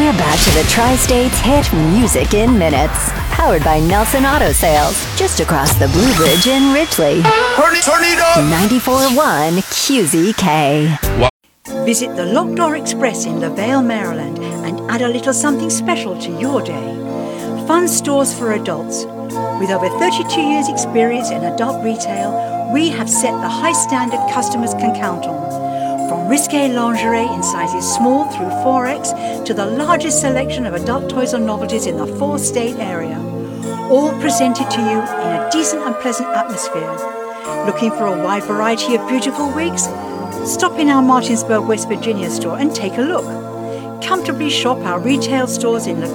We're back to the Tri-State's hit Music in Minutes. Powered by Nelson Auto Sales, just across the Blue Bridge in Ridgely. Turn it up! 94.1 QZK. Visit the Locked Door Express in LaVale, Maryland, and add a little something special to your day. Fun stores for adults. With over 32 years' experience in adult retail, we have set the high standard customers can count on. From risque lingerie in sizes small through 4X to the largest selection of adult toys and novelties in the 4-state area. All presented to you in a decent and pleasant atmosphere. Looking for a wide variety of beautiful wigs? Stop in our Martinsburg, West Virginia store and take a look. Comfortably shop our retail stores in